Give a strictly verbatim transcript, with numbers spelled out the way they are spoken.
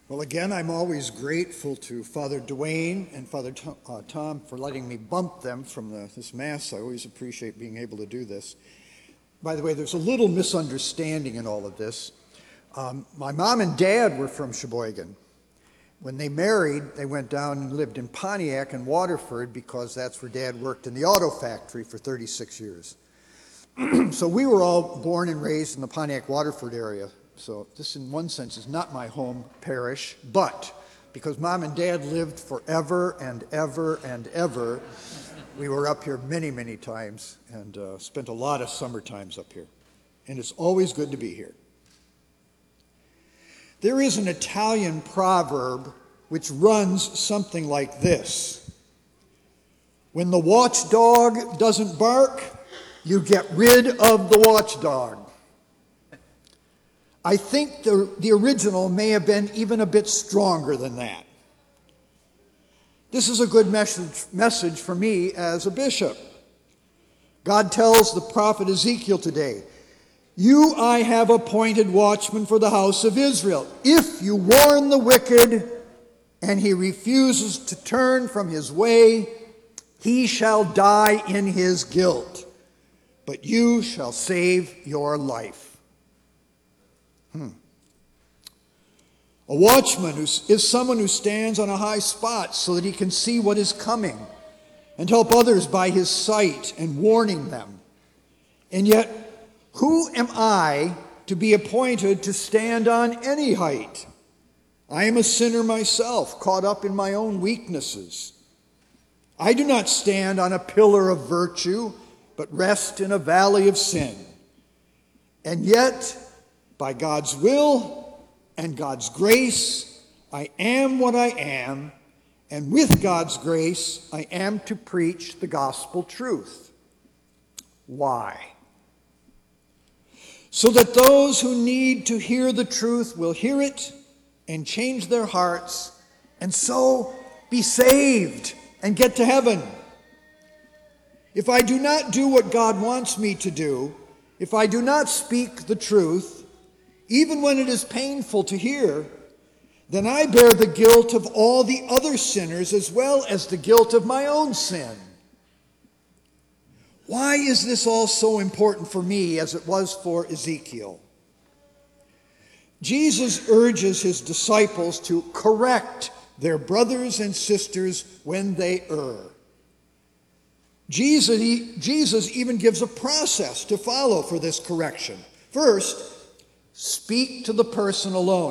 Well, again, I'm always grateful to Father Dwayne and Father Tom, uh, Tom for letting me bump them from the, this Mass. I always appreciate being able to do this. By the way, there's a little misunderstanding in all of this. Um, my mom and dad were from Sheboygan. When they married, they went down and lived in Pontiac and Waterford because that's where Dad worked in the auto factory for thirty-six years. So we were all born and raised in the Pontiac Waterford area. So this, in one sense, is not my home parish, but because Mom and Dad lived forever and ever and ever, we were up here many, many times and uh, spent a lot of summer times up here. And it's always good to be here. There is an Italian proverb which runs something like this. When the watchdog doesn't bark, you get rid of the watchdog. I think the, the original may have been even a bit stronger than that. This is a good message, message for me as a bishop. God tells the prophet Ezekiel today, "You I have appointed watchman for the house of Israel. If you warn the wicked and he refuses to turn from his way, he shall die in his guilt, but you shall save your life." Hmm. A watchman is someone who stands on a high spot so that he can see what is coming and help others by his sight and warning them. And yet, who am I to be appointed to stand on any height? I am a sinner myself, caught up in my own weaknesses. I do not stand on a pillar of virtue, but rest in a valley of sin. And yet, by God's will and God's grace, I am what I am, and with God's grace, I am to preach the gospel truth. Why? So that those who need to hear the truth will hear it and change their hearts, and so be saved and get to heaven. If I do not do what God wants me to do, if I do not speak the truth, even when it is painful to hear, then I bear the guilt of all the other sinners as well as the guilt of my own sin. Why is this all so important for me as it was for Ezekiel? Jesus urges his disciples to correct their brothers and sisters when they err. Jesus, he, Jesus even gives a process to follow for this correction. First, speak to the person alone.